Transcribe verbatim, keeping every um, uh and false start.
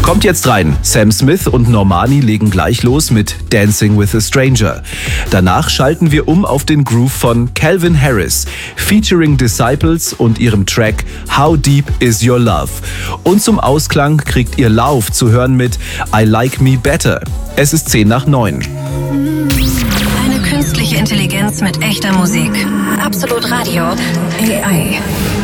Kommt jetzt rein. Sam Smith und Normani legen gleich los mit Dancing with a Stranger. Danach schalten wir um auf den Groove von Calvin Harris, featuring Disciples und ihrem Track How Deep Is Your Love. Und zum Ausklang kriegt ihr Lauf zu hören mit I Like Me Better. Es ist zehn nach neun. Eine künstliche Intelligenz mit echter Musik. Absolut Radio. A I.